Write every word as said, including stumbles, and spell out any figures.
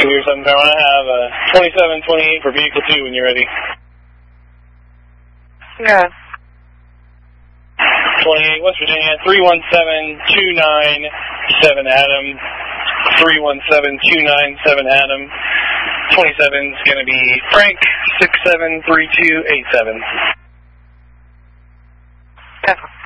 Here's something I want to have uh, twenty-seven twenty-eight for vehicle two when you're ready. Yeah. twenty-eight, West Virginia, three one seven two nine seven Adam. three one seven two nine seven Adam. twenty-seven is going to be Frank, six seven three two eight seven. Yeah.